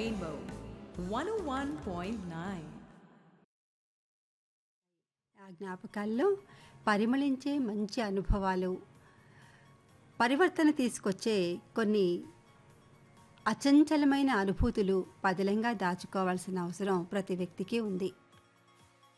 Rainbow 101.9. ఆ జ్ఞాపకాల్లో పరిమళించే మంచి అనుభవాలు, పరివర్తన తీసుకొచ్చే కొన్ని అచంచలమైన అనుభూతులు పదిలంగా దాచుకోవాల్సిన అవసరం ప్రతి వ్యక్తికి ఉంది.